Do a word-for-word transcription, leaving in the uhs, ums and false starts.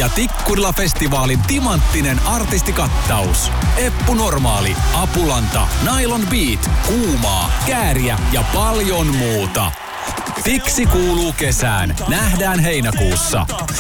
ja Tikkurila-festivaalin timanttinen artistikattaus. Eppu Normaali, Apulanta, Nylon Beat, Kuumaa, Kääriä ja paljon muuta. Tiksi kuuluu kesään. Nähdään heinäkuussa.